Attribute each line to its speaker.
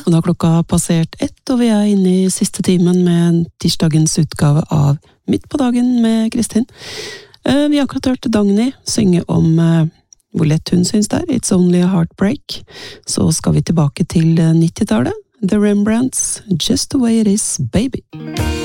Speaker 1: Og da klokka har passert 1, og vi er inne i siste timen med tirsdagens utgave av Midt på dagen med Kristin. Vi har akkurat hørt Dagny synge om hvor lett hun synes det er, It's Only a Heartbreak. Så skal vi tilbake til 90-tallet. The Rembrandts, Just the Way It Is, Baby.